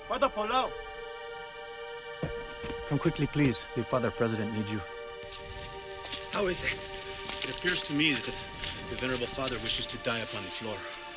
Father Palau! Come quickly, please. The Father President needs you. How is it? It appears to me that the Venerable Father wishes to die upon the floor.